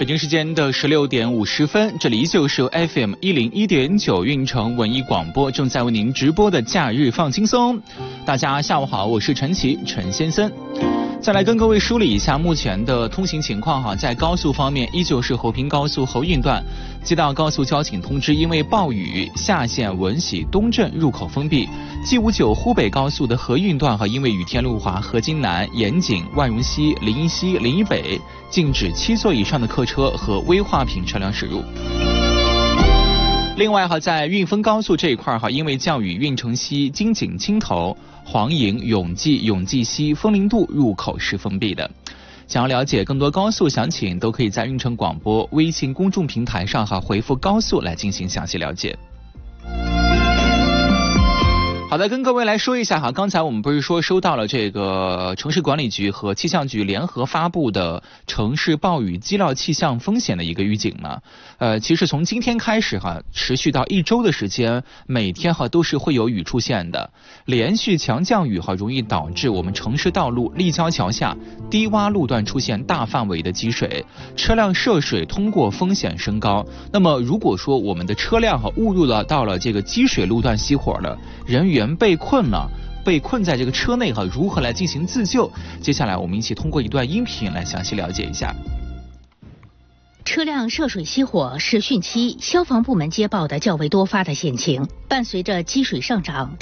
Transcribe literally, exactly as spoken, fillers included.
北京时间的十六点五十分，这里依旧是由 F M 一零一点九运城文艺广播正在为您直播的假日放轻松。大家下午好，我是陈奇陈先生。再来跟各位梳理一下目前的通行情况哈，在高速方面，依旧是侯平高速侯运段接到高速交警通知，因为暴雨，下线文喜东镇入口封闭。G 五九湖北高速的河运段和因为雨天路滑河津南、盐井、万荣西、临沂西、临沂北禁止七座以上的客车和危化品车辆驶入。另外哈，在运丰高速这一块哈，因为降雨，运城西、金井、青头、黄颍、永济、永济西、枫林渡入口是封闭的。想要了解更多高速详情，都可以在运城广播微信公众平台上哈回复高速来进行详细了解。好的，跟各位来说一下哈，刚才我们不是说收到了这个城市管理局和气象局联合发布的城市暴雨基料气象风险的一个预警吗？呃，其实从今天开始哈，持续到一周的时间，每天哈都是会有雨出现的。连续强降雨哈，容易导致我们城市道路立交桥下低洼路段出现大范围的积水，车辆涉水通过风险升高。那么如果说我们的车辆哈误入了到了这个积水路段熄火了，人员被困了，被困在这个车内哈，如何来进行自救？接下来我们一起通过一段音频来详细了解一下。 车辆涉水熄火是汛期消防部门接报的较为多发的险情，伴随着积水上涨，